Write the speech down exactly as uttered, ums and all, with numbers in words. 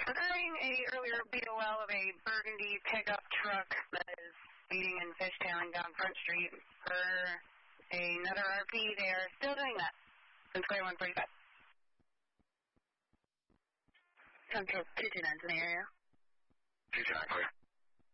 Regarding a earlier B O L of a burgundy pickup truck that is speeding and fishtailing down Front Street for another R P, they are still doing that since Square one forty-five. Central two two nine's in the area. two two nine, clear.